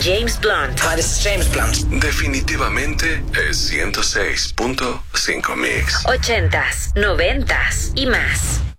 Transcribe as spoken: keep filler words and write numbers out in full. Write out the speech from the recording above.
James Blunt. Hi, this is James Blunt. Definitivamente es ciento seis punto cinco Mix. Ochentas, noventas y más.